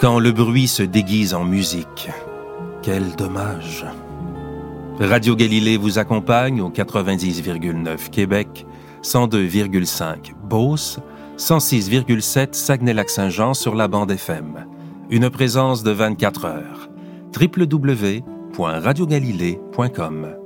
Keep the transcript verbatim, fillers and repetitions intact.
Quand le bruit se déguise en musique, quel dommage. Radio Galilée vous accompagne au quatre-vingt-dix virgule neuf Québec, cent deux virgule cinq Beauce, cent six virgule sept Saguenay-Lac-Saint-Jean sur la bande F M. Une présence de vingt-quatre heures. w w w point radio galilée point com